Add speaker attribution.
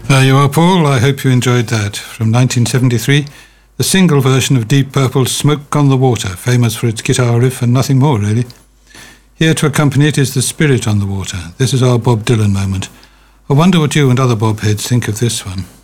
Speaker 1: There you are, Paul. I hope you enjoyed that. From 1973, the single version of Deep Purple's Smoke on the Water, famous for its guitar riff and nothing more, really. Here to accompany it is The Spirit on the Water. This is our Bob Dylan moment. I wonder what you and other Bob heads think of this one.